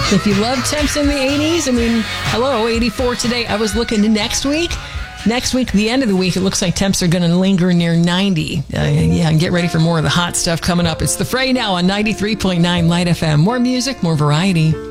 If you love temps in the 80s, I mean, hello, 84 today. I was looking to next week. Next week, the end of the week, it looks like temps are going to linger near 90. And get ready for more of the hot stuff coming up. It's The Fray now on 93.9 Light FM. More music, more variety.